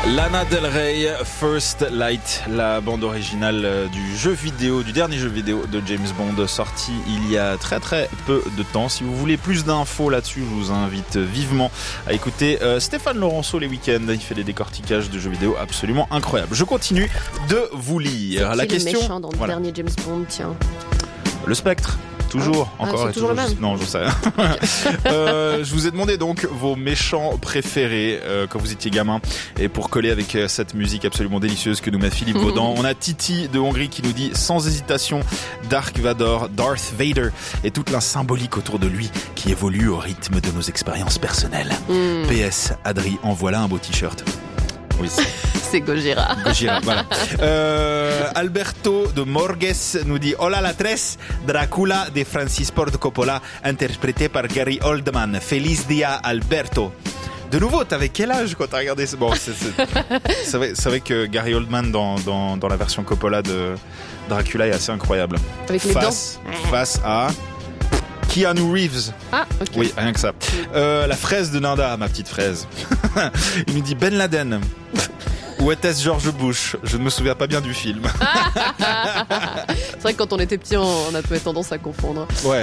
Lana Del Rey, First Light, la bande originale du dernier jeu vidéo de James Bond, sorti il y a très très peu de temps. Si vous voulez plus d'infos là-dessus, je vous invite vivement à écouter Stéphane Laurenceau les week-ends. Il fait des décortiquages de jeux vidéo absolument incroyables. Je continue de vous lire. C'est la qui question. Le méchant dans le dernier James Bond, tiens. Le Spectre. Toujours, encore c'est toujours le même. Non, je sais rien. Je vous ai demandé donc vos méchants préférés quand vous étiez gamin. Et pour coller avec cette musique absolument délicieuse que nous met Philippe Vaudan, on a Titi de Hongrie qui nous dit sans hésitation Darth Vader et toute la symbolique autour de lui qui évolue au rythme de nos expériences personnelles. PS, Adri, en voilà un beau t-shirt. Oui, c'est Gojira. Gojira, voilà. Alberto de Morges nous dit Hola la tres, Dracula de Francis Ford Coppola, interprété par Gary Oldman. Feliz dia, Alberto. De nouveau, t'avais quel âge quand t'as regardé ça? Bon, c'est vrai que Gary Oldman dans la version Coppola de Dracula est assez incroyable. Avec les dents. Face à Keanu Reeves. Ah, ok. Oui, rien que ça. La fraise de Nanda, ma petite fraise. Il nous dit Ben Laden. Ou était-ce George Bush? Je ne me souviens pas bien du film. C'est vrai que quand on était petit, on a tendance à confondre. Ouais.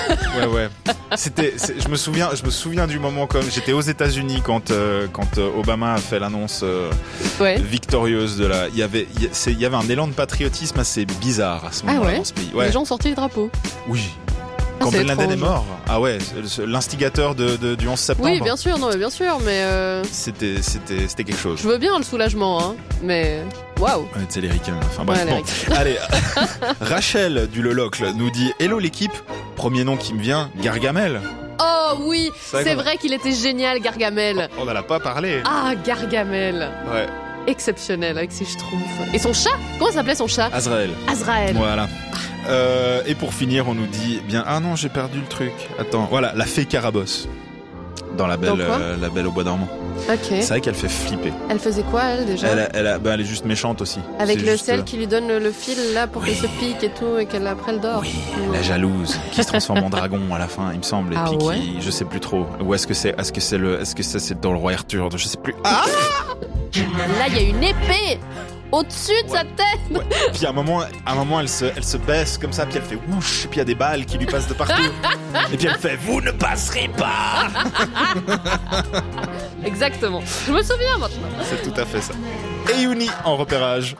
Je me souviens du moment comme j'étais aux États-Unis quand Obama a fait l'annonce victorieuse de la. Il y avait un élan de patriotisme assez bizarre à ce moment-là dans ce pays. Ouais. Les gens sortaient les drapeaux. Oui. Quand Ben Laden est mort, l'instigateur du 11 septembre. Oui, bien sûr, mais c'était quelque chose. Je veux bien le soulagement, hein, mais waouh. C'est les ricains. Enfin bref. Bon. Allez, Rachel du Lelocle nous dit Hello l'équipe. Premier nom qui me vient, Gargamel. Oh oui, c'est vrai qu'il était génial, Gargamel. On n'en a pas parlé. Ah, Gargamel. Ouais. Exceptionnel avec ses schtroumpfs. Et son chat, comment s'appelait son chat? Azrael. Voilà. Et pour finir, on nous dit bien. Ah non, j'ai perdu le truc. Attends, voilà, la fée Carabosse dans la Belle au bois dormant. Ok. C'est vrai qu'elle fait flipper. Elle faisait quoi elle déjà? Elle est juste méchante aussi. Avec sel qui lui donne le fil là pour qu'elle se pique et tout et qu'elle après elle dort. Oui, la jalouse qui se transforme en dragon à la fin, il me semble. Et puis qui, je sais plus trop. Ou est-ce que c'est dans le roi Arthur? Je sais plus. Ah! Là, il y a une épée au-dessus de sa tête. Ouais. Puis à un moment, elle se baisse comme ça, puis elle fait whoosh, et puis il y a des balles qui lui passent de partout. Et puis elle fait vous ne passerez pas. Exactement. Je me souviens maintenant. C'est tout à fait ça. Et Yuni en repérage.